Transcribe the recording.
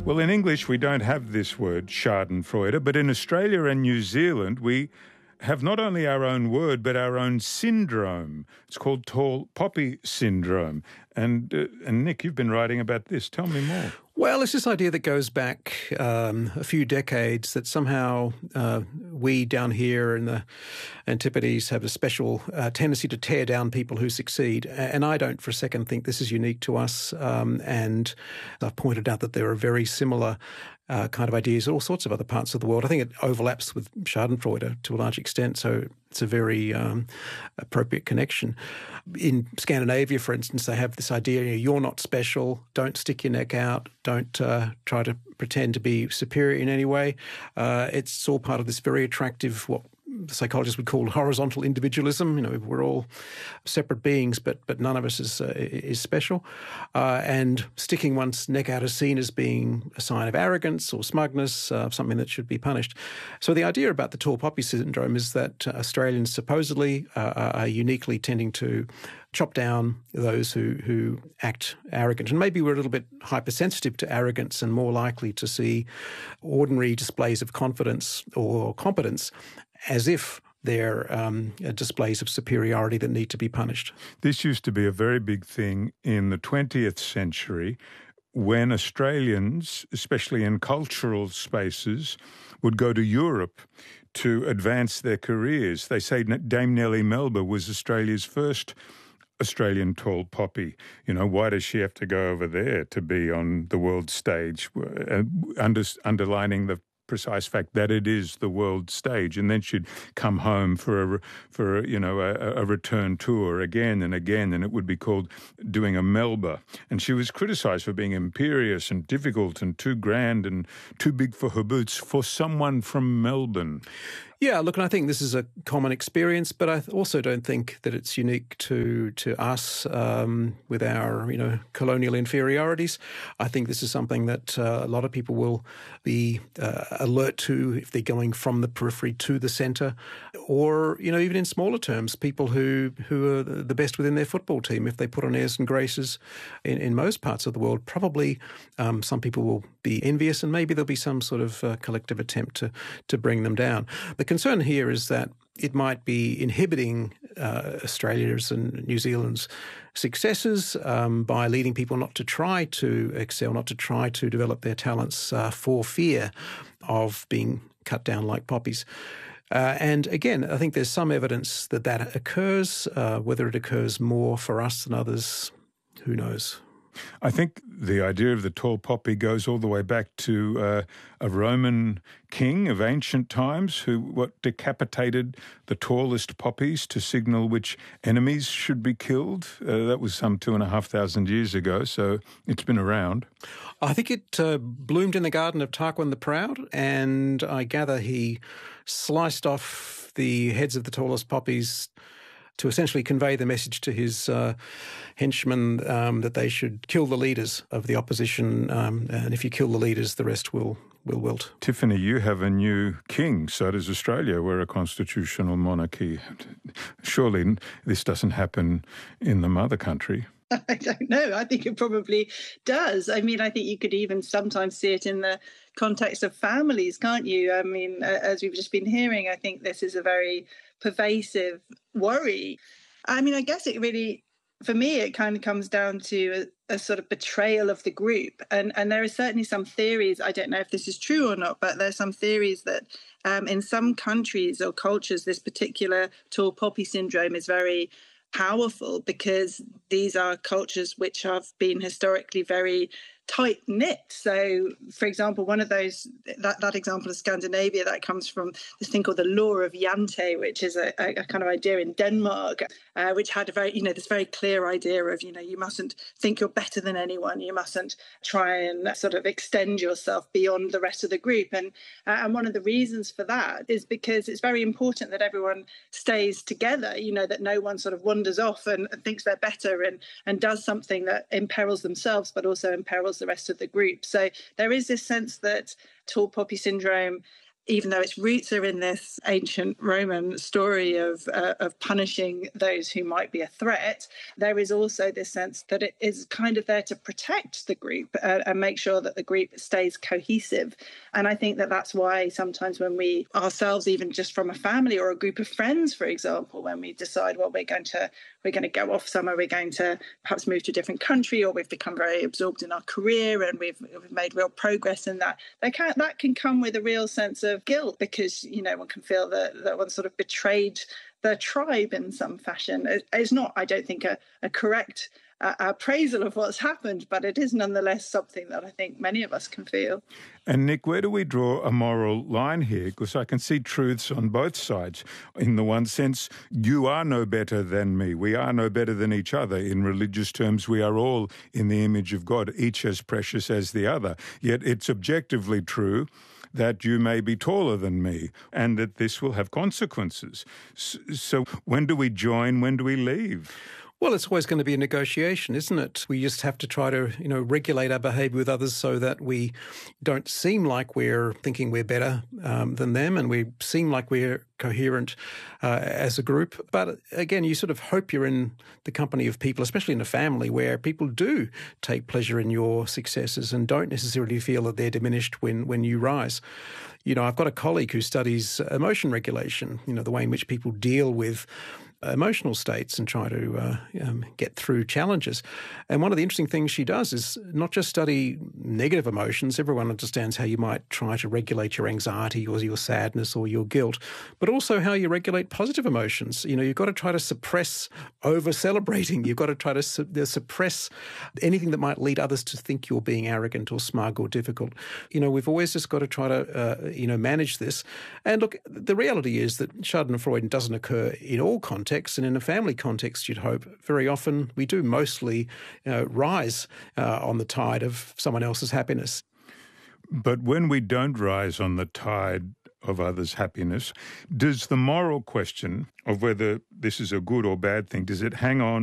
Well, in English, we don't have this word, Schadenfreude, but in Australia and New Zealand, we have not only our own word, but our own syndrome. It's called tall poppy syndrome. And Nick, you've been writing about this. Tell me more. Well, it's this idea that goes back a few decades that somehow we down here in the Antipodes have a special tendency to tear down people who succeed. And I don't for a second think this is unique to us. And I've pointed out that there are very similar kind of ideas in all sorts of other parts of the world. I think it overlaps with Schadenfreude to a large extent, so it's a very appropriate connection. In Scandinavia, for instance, they have this idea, you're not special, don't stick your neck out, don't try to pretend to be superior in any way. It's all part of this very attractive, what psychologists would call horizontal individualism. We're all separate beings, but none of us is special. And sticking one's neck out is seen as being a sign of arrogance or smugness, something that should be punished. So the idea about the tall poppy syndrome is that Australians supposedly are uniquely tending to chop down those who act arrogant. And maybe we're a little bit hypersensitive to arrogance and more likely to see ordinary displays of confidence or competence as if they're displays of superiority that need to be punished. This used to be a very big thing in the 20th century when Australians, especially in cultural spaces, would go to Europe to advance their careers. They say Dame Nellie Melba was Australia's first Australian tall poppy. Why does she have to go over there to be on the world stage? Underlining the precise fact that it is the world stage, and then she'd come home for a return tour again and again, and it would be called doing a Melba. And she was criticised for being imperious and difficult and too grand and too big for her boots for someone from Melbourne. Yeah, look, and I think this is a common experience, but I also don't think that it's unique to us with our, colonial inferiorities. I think this is something that a lot of people will be alert to if they're going from the periphery to the centre, or, even in smaller terms, people who are the best within their football team. If they put on airs and graces in most parts of the world, probably some people will be envious, and maybe there'll be some sort of collective attempt to bring them down. The concern here is that it might be inhibiting Australia's and New Zealand's successes by leading people not to try to excel, not to try to develop their talents for fear of being cut down like poppies. And again, I think there's some evidence that occurs. Whether it occurs more for us than others, who knows? I think the idea of the tall poppy goes all the way back to a Roman king of ancient times who decapitated the tallest poppies to signal which enemies should be killed. That was some 2,500 years ago, so it's been around. I think it bloomed in the garden of Tarquin the Proud, and I gather he sliced off the heads of the tallest poppies to essentially convey the message to his henchmen that they should kill the leaders of the opposition, and if you kill the leaders, the rest will wilt. Tiffany, you have a new king, so does Australia. We're a constitutional monarchy. Surely this doesn't happen in the mother country. I don't know. I think it probably does. I mean, I think you could even sometimes see it in the context of families, can't you? I mean, as we've just been hearing, I think this is a very pervasive worry. I mean, I guess it really, for me, it kind of comes down to a sort of betrayal of the group. And there are certainly some theories, I don't know if this is true or not, but there's some theories that in some countries or cultures, this particular tall poppy syndrome is very powerful because these are cultures which have been historically very tight-knit. So, for example, one of those, that example of Scandinavia, that comes from this thing called the Law of Jante, which is a kind of idea in Denmark, which had a very, this very clear idea of, you mustn't think you're better than anyone. You mustn't try and sort of extend yourself beyond the rest of the group. And one of the reasons for that is because it's very important that everyone stays together, that no one sort of wanders off and thinks they're better and does something that imperils themselves, but also imperils the rest of the group. So there is this sense that tall poppy syndrome even though its roots are in this ancient Roman story of punishing those who might be a threat, there is also this sense that it is kind of there to protect the group and make sure that the group stays cohesive. And I think that that's why sometimes when we ourselves, even just from a family or a group of friends, for example, when we decide, well, we're going to go off somewhere, we're going to perhaps move to a different country, or we've become very absorbed in our career and we've made real progress in that, that can come with a real sense of guilt, because one can feel that one sort of betrayed the tribe in some fashion. It's not, I don't think, a correct appraisal of what's happened, but it is nonetheless something that I think many of us can feel. And Nick, where do we draw a moral line here? Because I can see truths on both sides. In the one sense, you are no better than me. We are no better than each other. In religious terms, we are all in the image of God, each as precious as the other. Yet it's objectively true that you may be taller than me and that this will have consequences. So when do we join? When do we leave? Well, it's always going to be a negotiation, isn't it? We just have to try to, regulate our behaviour with others so that we don't seem like we're thinking we're better than them, and we seem like we're coherent as a group. But again, you sort of hope you're in the company of people, especially in a family, where people do take pleasure in your successes and don't necessarily feel that they're diminished when you rise. I've got a colleague who studies emotion regulation, the way in which people deal with emotional states and try to get through challenges. And one of the interesting things she does is not just study negative emotions. Everyone understands how you might try to regulate your anxiety or your sadness or your guilt, but also how you regulate positive emotions. You've got to try to suppress over-celebrating. You've got to try to suppress anything that might lead others to think you're being arrogant or smug or difficult. We've always just got to try to, manage this. And look, the reality is that Schadenfreude doesn't occur in all contexts. And in a family context, you'd hope, very often we do mostly rise on the tide of someone else's happiness. But when we don't rise on the tide of others' happiness, does the moral question of whether this is a good or bad thing, does it hang on